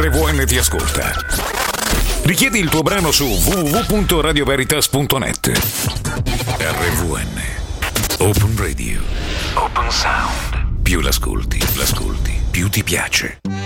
RVN ti ascolta. Richiedi il tuo brano su www.radioveritas.net. RVN Open Radio. Open Sound. Più l'ascolti, più ti piace.